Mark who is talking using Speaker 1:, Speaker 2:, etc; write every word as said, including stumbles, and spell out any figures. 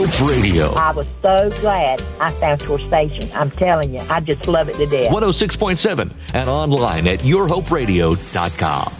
Speaker 1: Hope Radio.
Speaker 2: I was so glad I found your station. I'm telling you, I just love it to death.
Speaker 1: one oh six point seven and online at your hope radio dot com.